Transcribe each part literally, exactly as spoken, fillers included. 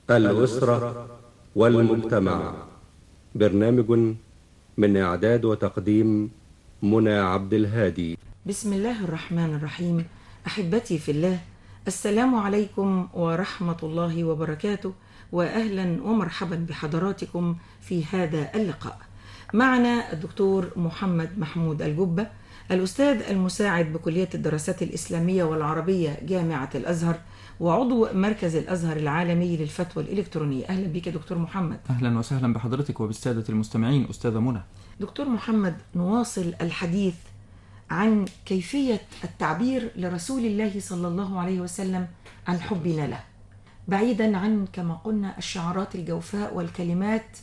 الأسرة والمجتمع. برنامج من إعداد وتقديم منى عبد الهادي. بسم الله الرحمن الرحيم. أحبتي في الله، السلام عليكم ورحمة الله وبركاته، وأهلا ومرحبا بحضراتكم في هذا اللقاء. معنا الدكتور محمد محمود الجبة، الأستاذ المساعد بكلية الدراسات الإسلامية والعربية جامعة الأزهر، وعضو مركز الأزهر العالمي للفتوى الإلكترونية. أهلا بك يا دكتور محمد. أهلا وسهلا بحضرتك وبالسادة المستمعين. أستاذة منى. دكتور محمد، نواصل الحديث عن كيفية التعبير لرسول الله صلى الله عليه وسلم عن حبنا له، بعيدا عن كما قلنا الشعارات الجوفاء والكلمات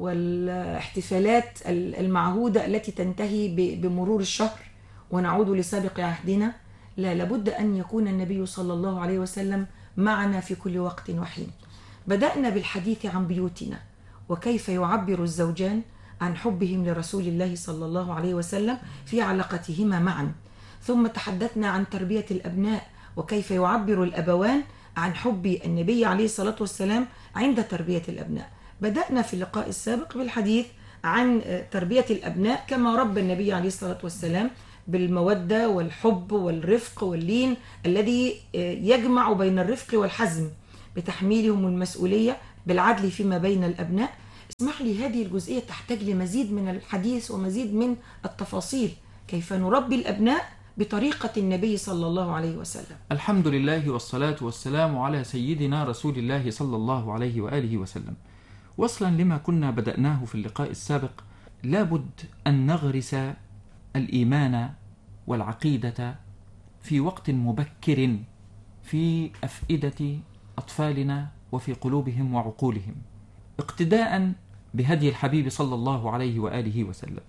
والاحتفالات المعهودة التي تنتهي بمرور الشهر ونعود لسابق عهدنا. لا، لابد أن يكون النبي صلى الله عليه وسلم معنا في كل وقت وحين. بدأنا بالحديث عن بيوتنا وكيف يعبر الزوجان عن حبهم لرسول الله صلى الله عليه وسلم في علاقتهما معا، ثم تحدثنا عن تربية الأبناء وكيف يعبر الأبوان عن حب النبي عليه الصلاة والسلام عند تربية الأبناء. بدأنا في اللقاء السابق بالحديث عن تربية الأبناء كما ربى النبي عليه الصلاة والسلام، بالمودة والحب والرفق واللين الذي يجمع بين الرفق والحزم، بتحميلهم المسؤولية، بالعدل فيما بين الأبناء. اسمح لي، هذه الجزئية تحتاج لمزيد من الحديث ومزيد من التفاصيل، كيف نربي الأبناء بطريقة النبي صلى الله عليه وسلم. الحمد لله والصلاة والسلام على سيدنا رسول الله صلى الله عليه وآله وسلم. وصلا لما كنا بدأناه في اللقاء السابق، لابد أن نغرس الإيمان والعقيدة في وقت مبكر في أفئدة أطفالنا وفي قلوبهم وعقولهم، اقتداء بهدي الحبيب صلى الله عليه وآله وسلم.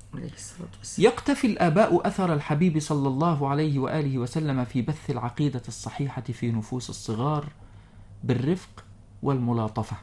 يقتفي الآباء أثر الحبيب صلى الله عليه وآله وسلم في بث العقيدة الصحيحة في نفوس الصغار بالرفق والملاطفة،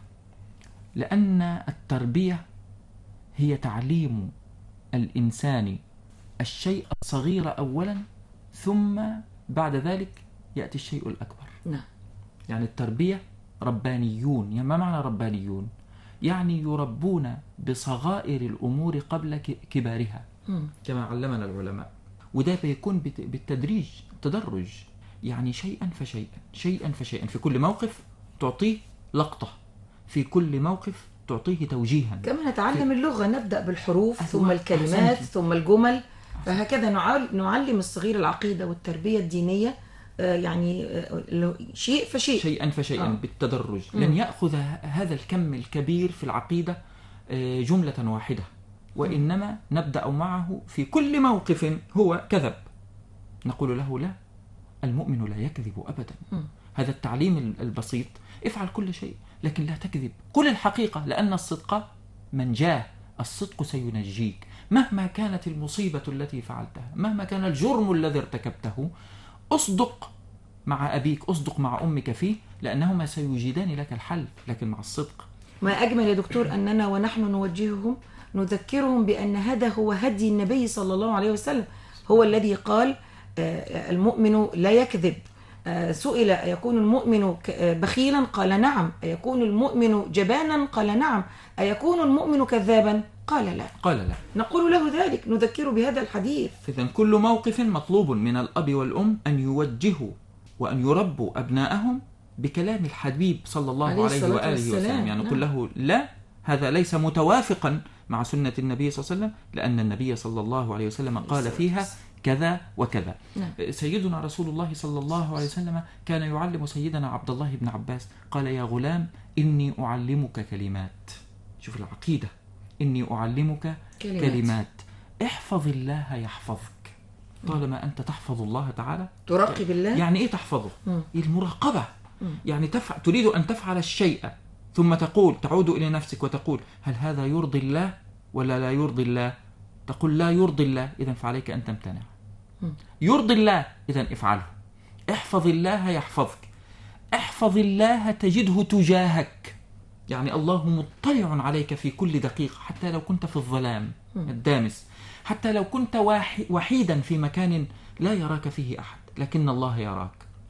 لأن التربية هي تعليم الإنسان الشيء الصغير أولا، ثم بعد ذلك يأتي الشيء الأكبر. نعم. يعني التربية ربانيون. يعني ما معنى ربانيون؟ يعني يربون بصغائر الأمور قبل كبارها كما علمنا العلماء، وده بيكون بالتدريج، تدرج، يعني شيئا فشيئا شيئا فشيئا. في كل موقف تعطيه لقطة، في كل موقف تعطيه توجيها. كما نتعلم في... اللغة، نبدأ بالحروف ثم الكلمات أحسنتي. ثم الجمل، فهكذا نعلم الصغير العقيدة والتربية الدينية، يعني شيء فشيء شيئا فشيئا آه. بالتدرج. لن يأخذ هذا الكم الكبير في العقيدة جملة واحدة، وإنما نبدأ معه في كل موقف هو كذب، نقول له لا، المؤمن لا يكذب أبدا. م. هذا التعليم البسيط، افعل كل شيء لكن لا تكذب، قل الحقيقة، لأن الصدق منجاه، الصدق سينجيك مهما كانت المصيبة التي فعلتها، مهما كان الجرم الذي ارتكبته. أصدق مع أبيك، أصدق مع أمك فيه، لأنهما سيوجدان لك الحل، لكن مع الصدق. ما أجمل يا دكتور أننا ونحن نوجههم نذكرهم بأن هذا هو هدي النبي صلى الله عليه وسلم، هو الذي قال المؤمن لا يكذب. سئل أيكون المؤمن بخيلا؟ قال نعم. أيكون المؤمن جبانا؟ قال نعم. أيكون المؤمن كذابا؟ قال لا. قال لا. نقول له ذلك، نذكره بهذا الحديث. إذن كل موقف مطلوب من الأب والأم أن يوجهوا وأن يربوا أبناءهم بكلام الحبيب صلى الله عليه, عليه وآله وسلم. يعني نقول له لا، هذا ليس متوافقا مع سنة النبي صلى الله عليه وسلم، لأن النبي صلى الله عليه وسلم قال فيها كذا وكذا. نعم. سيدنا رسول الله صلى الله عليه وسلم كان يعلم سيدنا عبد الله بن عباس، قال يا غلام إني أعلمك كلمات. شوف العقيدة، إني أعلمك كلمات, كلمات. احفظ الله يحفظك. طالما أنت تحفظ الله تعالى، تراقب الله. يعني إيه تحفظه؟ م. المراقبة. م. يعني تفعل، تريد أن تفعل الشيء ثم تقول، تعود إلى نفسك وتقول هل هذا يرضي الله ولا لا يرضي الله؟ تقول لا يرضي الله، إذن فعليك أن تمتنع. م. يرضي الله، إذن افعله. احفظ الله يحفظك. احفظ الله تجده تجاهك، يعني الله مطلع عليك في كل دقيقة، حتى لو كنت في الظلام الدامس، حتى لو كنت وحيدا في مكان لا يراك فيه أحد، لكن الله يراك.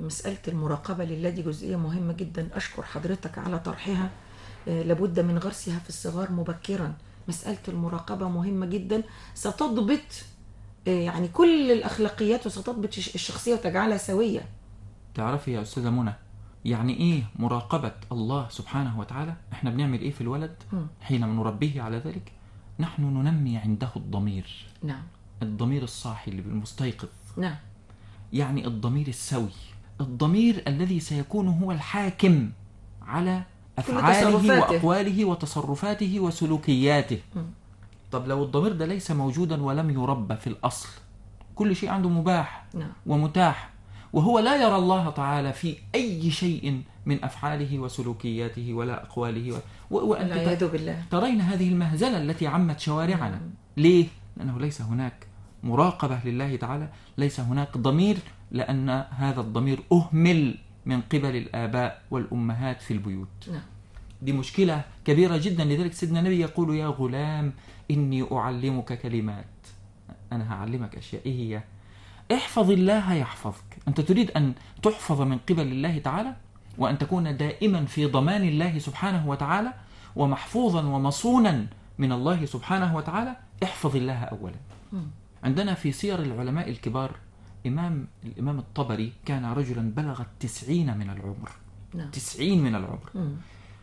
مسألة المراقبة لله دي جزئية مهمة جدا، أشكر حضرتك على طرحها. آه، لابد من غرسها في الصغار مبكرا. مسألة المراقبة مهمة جدا، ستضبط آه، يعني كل الأخلاقيات، وستضبط الش- الشخصية وتجعلها سوية. تعرفي يا أستاذة منى يعني إيه مراقبة الله سبحانه وتعالى؟ إحنا بنعمل إيه في الولد مم. حين نربيه على ذلك؟ نحن ننمي عنده الضمير، نعم الضمير الصاحي اللي المستيقظ، نعم يعني الضمير السوي، الضمير الذي سيكون هو الحاكم على أفعاله تصرفاته. وأقواله وتصرفاته وسلوكياته. مم. طب لو الضمير ده ليس موجودا ولم يربى في الأصل، كل شيء عنده مباح نعم ومتاح، وهو لا يرى الله تعالى في أي شيء من أفعاله وسلوكياته ولا أقواله و... و... وأنت والعياذ بالله. ترين هذه المهزلة التي عمت شوارعنا. ليه؟ لأنه ليس هناك مراقبة لله تعالى، ليس هناك ضمير، لأن هذا الضمير أهمل من قبل الآباء والأمهات في البيوت. نعم دي مشكلة كبيرة جدا. لذلك سيدنا النبي يقول: يا غلام إني أعلمك كلمات. أنا هعلمك أشياء. إيه هي؟ احفظ الله يحفظك. أنت تريد أن تحفظ من قبل الله تعالى، وأن تكون دائما في ضمان الله سبحانه وتعالى، ومحفوظا ومصونا من الله سبحانه وتعالى. احفظ الله أولا. مم. عندنا في سير العلماء الكبار إمام الإمام الطبري كان رجلا بلغ التسعين من العمر. نعم تسعين من العمر. مم.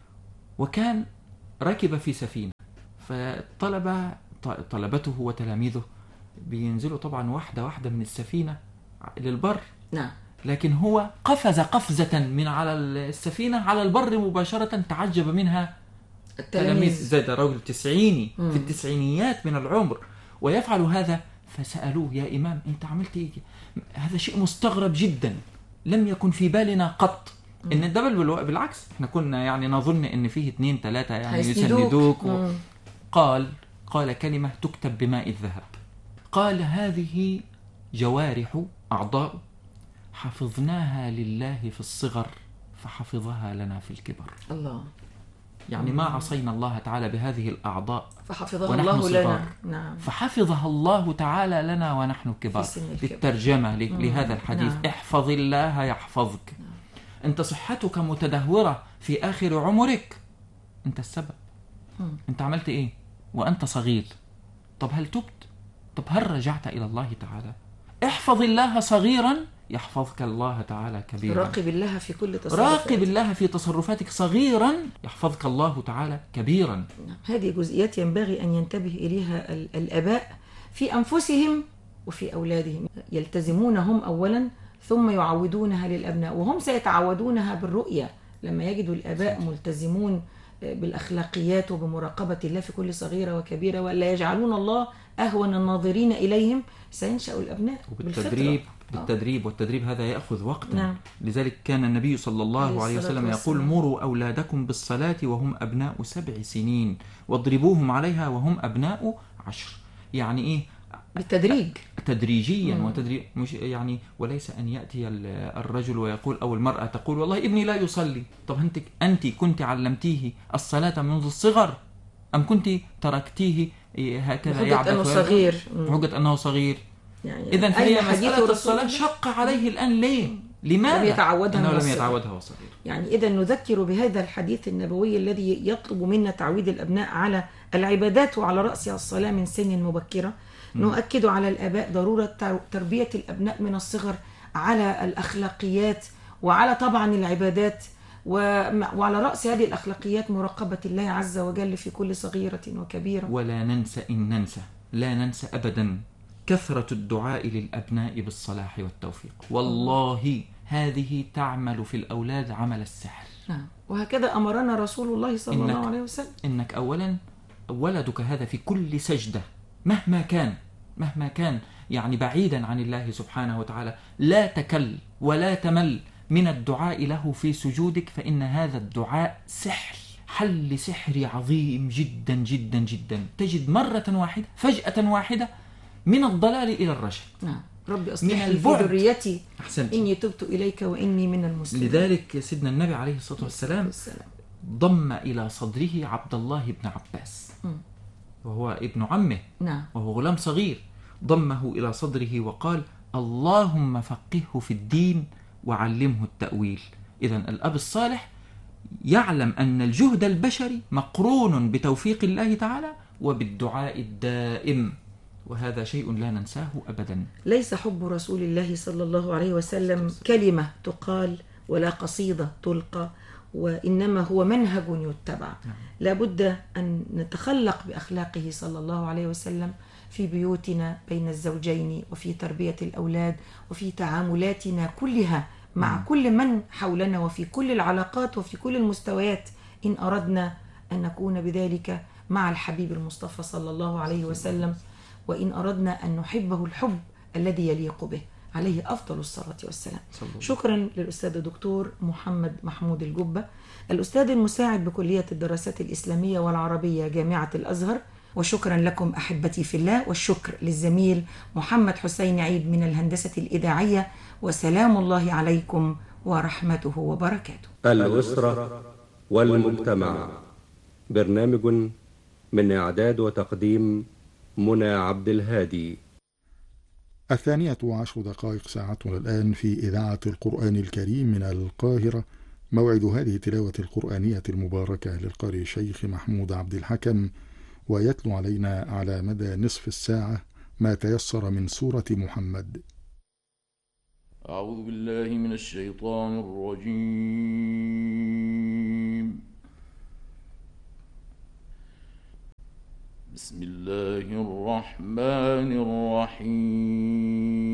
وكان ركب في سفينة، فطلب طلبته وتلاميذه بينزلوا طبعا واحدة واحدة من السفينة للبر، نعم لكن هو قفز قفزة من على السفينة على البر مباشرة. تعجب منها تلاميذ. التلاميذ. زاد رجل تسعيني مم. في التسعينيات من العمر ويفعل هذا. فسألوه: يا إمام أنت عملت إيه؟ هذا شيء مستغرب جدا، لم يكن في بالنا قط إن الدبل بالو- بالعكس، إحنا كنا يعني نظن إن فيه اثنين ثلاثة يعني هيسندوك. يسندوك. و... مم. قال قال كلمة تكتب بماء الذهب. قال: هذه جوارح أعضاء حفظناها لله في الصغر فحفظها لنا في الكبر. الله. يعني ما عصينا الله تعالى بهذه الأعضاء فحفظها ونحن الله صغار. لنا. نعم فحفظها الله تعالى لنا ونحن كبار. في سن الكبر. للترجمة ل- مم. لهذا الحديث: نعم. احفظ الله يحفظك. أنت صحتك متدهورة في آخر عمرك، أنت السبب. مم. أنت عملت إيه وأنت صغير؟ طب هل تبت؟ طب هل رجعت إلى الله تعالى؟ احفظ الله صغيرا يحفظك الله تعالى كبيرا. راقب الله في كل تصرف. راقب الله في تصرفاتك صغيرا يحفظك الله تعالى كبيرا. نعم. هذه جزئيات ينبغي أن ينتبه إليها ال- الآباء في أنفسهم وفي أولادهم، يلتزمونهم أولا ثم يعودونها للأبناء، وهم سيتعودونها بالرؤية لما يجدوا الآباء ملتزمون بالأخلاقيات وبمراقبة الله في كل صغيرة وكبيرة، ولا يجعلون الله أهون الناظرين إليهم. سينشأ الأبناء وبالتدريب بالفطرة. بالتدريب والتدريب هذا يأخذ وقتا. نعم. لذلك كان النبي صلى الله عليه عليه الصلاة وسلم يقول: والسلام. مروا أولادكم بالصلاة وهم أبناء سبع سنين واضربوهم عليها وهم أبناء عشر. يعني إيه؟ بالتدريج. تدريجيا. مم. وتدريج مش يعني، وليس أن يأتي ال- الرجل ويقول أو المرأة تقول: والله ابني لا يصلي. طب أنت أنت كنت علمتيه الصلاة منذ الصغر أم كنت تركتيه هكذا بحجة يعبث أنه ويلعب؟ صغير. مم. بحجة أنه صغير. يعني إذا أين فهي حديث مسألة رسول الصلاة الله؟ شق عليه الآن. ليه؟ لماذا؟ لم يتعودها أنه من لم الصغر. يتعودها وهو صغير. يعني إذا نذكر بهذا الحديث النبوي الذي يطلب منا تعويد الأبناء على العبادات وعلى رأسها الصلاة من سن مبكرة. نؤكد على الآباء ضرورة تربية الأبناء من الصغر على الأخلاقيات وعلى طبعا العبادات، وعلى رأس هذه الأخلاقيات مراقبة الله عز وجل في كل صغيرة وكبيرة. ولا ننسى إن ننسى لا ننسى أبدا كثرة الدعاء للأبناء بالصلاح والتوفيق. والله هذه تعمل في الأولاد عمل السحر. نعم. وهكذا أمرنا رسول الله صلى إنك الله عليه وسلم. إنك أولا ولدك هذا في كل سجدة مهما كان مهما كان يعني بعيدا عن الله سبحانه وتعالى، لا تكل ولا تمل من الدعاء له في سجودك، فإن هذا الدعاء سحر، حل سحري عظيم جدا جدا جدا. تجد مرة واحدة فجأة واحدة من الضلال إلى الرشد. نعم. ربي من أصلح لي في البعد. ذريتي أحسنت. إني تبت إليك وإني من المسلمين. لذلك سيدنا النبي عليه الصلاة والسلام والسلام. ضم إلى صدره عبد الله بن عباس مم. وهو ابن عمه نعم. وهو غلام صغير، ضمه إلى صدره وقال: اللهم فقهه في الدين وعلمه التأويل. إذن الأب الصالح يعلم أن الجهد البشري مقرون بتوفيق الله تعالى وبالدعاء الدائم، وهذا شيء لا ننساه أبدا. ليس حب رسول الله صلى الله عليه وسلم كلمة تقال ولا قصيدة تلقى، وإنما هو منهج يتبع. لا بد أن نتخلق بأخلاقه صلى الله عليه وسلم في بيوتنا بين الزوجين، وفي تربية الأولاد، وفي تعاملاتنا كلها مع م. كل من حولنا، وفي كل العلاقات وفي كل المستويات، إن أردنا أن نكون بذلك مع الحبيب المصطفى صلى الله عليه وسلم، وإن أردنا أن نحبه الحب الذي يليق به عليه أفضل الصلاة والسلام. شكرا للأستاذ الدكتور محمد محمود الجبة، الأستاذ المساعد بكلية الدراسات الإسلامية والعربية جامعة الأزهر. وشكرا لكم أحبتي في الله، والشكر للزميل محمد حسين عيد من الهندسة الإذاعية، وسلام الله عليكم ورحمته وبركاته. الأسرة والمجتمع، برنامج من إعداد وتقديم منى عبد الهادي. الثانية وعشر دقائق ساعتنا الآن في إذاعة القرآن الكريم من القاهرة. موعد هذه التلاوة القرآنية المباركة للقارئ الشيخ محمود عبد الحكم، ويتلو علينا على مدى نصف الساعة ما تيسر من سورة محمد. أعوذ بالله من الشيطان الرجيم. بسم الله الرحمن الرحيم.